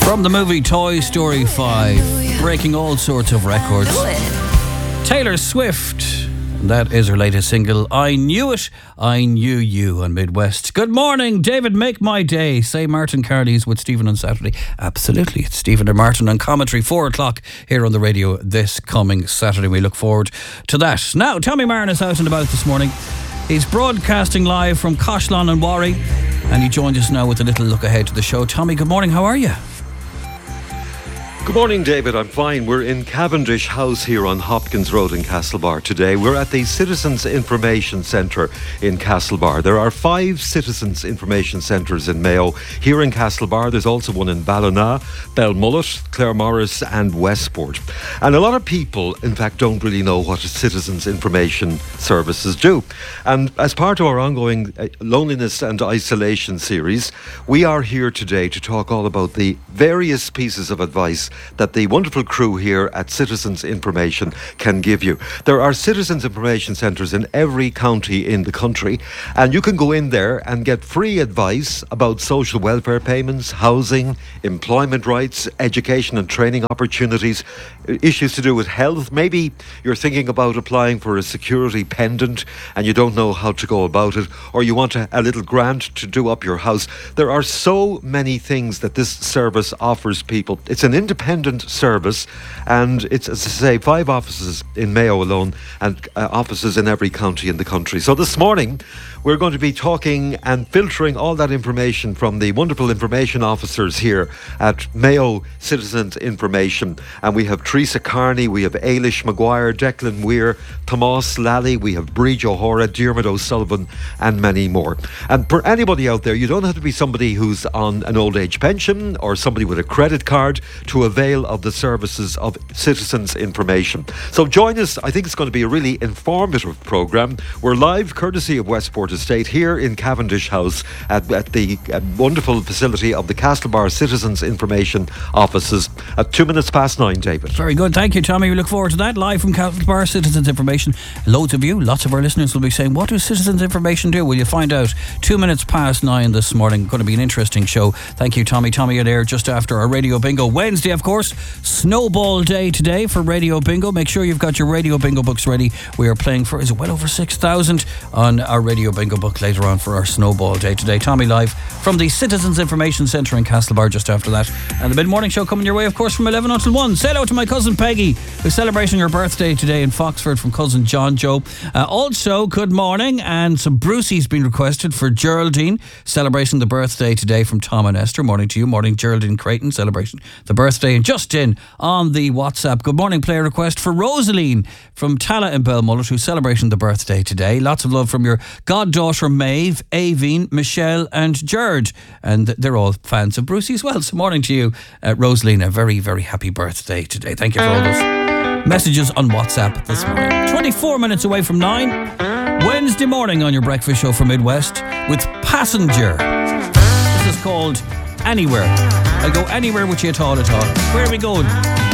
From the movie Toy Story 5, breaking all sorts of records. Taylor Swift. That is her latest single, I Knew It, I Knew You on Midwest. Good morning, David, make my day. Say Martin Carney's with Stephen on Saturday. Absolutely, it's Stephen and Martin on commentary, 4 o'clock here on the radio this coming Saturday. We look forward to that. Now, Tommy Marin is out and about this morning. He's broadcasting live from Coshlan and Warry, and he joined us now with a little look ahead to the show. Tommy, good morning, how are you? Good morning, David. I'm fine. We're in Cavendish House here on Hopkins Road in Castlebar today. We're at the Citizens Information Centre in Castlebar. There are 5 Citizens Information Centres in Mayo. Here in Castlebar, there's also one in Ballina, Belmullet, Claremorris and Westport. And a lot of people, in fact, don't really know what Citizens Information Services do. And as part of our ongoing Loneliness and Isolation series, we are here today to talk all about the various pieces of advice that the wonderful crew here at Citizens Information can give you. There are Citizens Information Centres in every county in the country, and you can go in there and get free advice about social welfare payments, housing, employment rights, education and training opportunities, issues to do with health. Maybe you're thinking about applying for a security pendant and you don't know how to go about it, or you want a little grant to do up your house. There are so many things that this service offers people. It's an independent service, and it's, as I say, 5 offices in Mayo alone and offices in every county in the country. So this morning we're going to be talking and filtering all that information from the wonderful information officers here at Mayo Citizens Information. And we have Teresa Carney, we have Ailish Maguire, Declan Weir, Tomas Lally, we have Bridge O'Hora, Diarmid O'Sullivan and many more. And for anybody out there, you don't have to be somebody who's on an old age pension or somebody with a credit card to avail of the services of Citizens Information. So join us. I think it's going to be a really informative programme. We're live courtesy of Westport Estate here in Cavendish House at the wonderful facility of the Castlebar Citizens Information offices at 9:02, David. Very good, thank you, Tommy. We look forward to that. Live from Castlebar Citizens Information. Loads of you, lots of our listeners will be saying, what does Citizens Information do? Will you find out? 9:02 this morning. Going to be an interesting show. Thank you, Tommy. Tommy at air just after our Radio Bingo. Wednesday, of course, Snowball Day today for Radio Bingo. Make sure you've got your Radio Bingo books ready. We are playing for, is it well over 6,000 on our Radio Bingo book later on for our Snowball Day today. Tommy live from the Citizens Information Centre in Castlebar just after that. And the mid-morning show coming your way, of course, from 11 until 1. Say hello to my cousin Peggy, who's celebrating her birthday today in Foxford, from cousin John Joe. Also, good morning, and some Brucey's been requested for Geraldine, celebrating the birthday today from Tom and Esther. Morning to you. Morning, Geraldine Creighton, celebrating the birthday. And just in on the WhatsApp, good morning, player request for Rosaline from Tala in Belmullet, who's celebrating the birthday today. Lots of love from your goddaughter Maeve, Aveen, Michelle and Gerd, and they're all fans of Brucey as well. So morning to you, Rosaline, a very, very happy birthday today. Thank you for all those messages on WhatsApp this morning. 24 minutes away from 9, Wednesday morning on your breakfast show from Midwest with Passenger. This is called Anywhere. I'll go anywhere with you at all. Where are we going?